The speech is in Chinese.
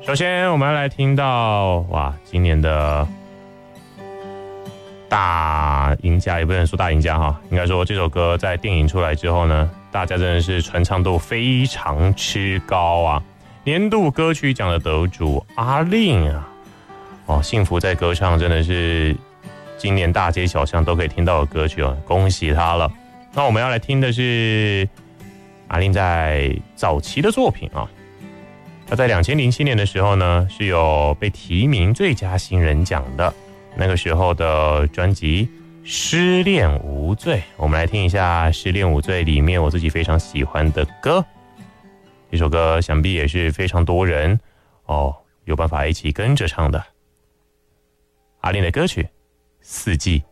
首先我们要来听到哇，今年的大赢家，也不能说大赢家哈，应该说这首歌在电影出来之后呢，大家真的是传唱度非常之高啊。年度歌曲奖的得主阿令啊，幸福在歌唱真的是今年大街小巷都可以听到的歌曲哦，恭喜他了。那我们要来听的是阿令在早期的作品啊。他在2007年的时候呢，是有被提名最佳新人奖的。那个时候的专辑《失恋无罪》，我们来听一下《失恋无罪》里面我自己非常喜欢的歌。这首歌想必也是非常多人有办法一起跟着唱的。阿令的歌曲《四季》。